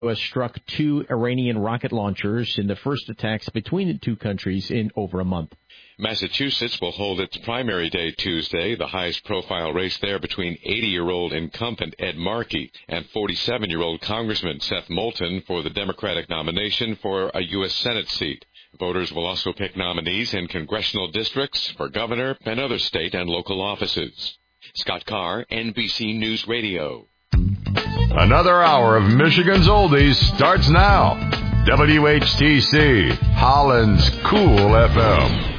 U.S. struck 2 Iranian rocket launchers in the first attacks between the two countries in over a month. Massachusetts will hold its primary day Tuesday, the highest-profile race there between 80-year-old incumbent Ed Markey and 47-year-old Congressman Seth Moulton for the Democratic nomination for a U.S. Senate seat. Voters will also pick nominees in congressional districts for governor and other state and local offices. Scott Carr, NBC News Radio. Another hour of Michigan's Oldies starts now. WHTC, Holland's Cool FM.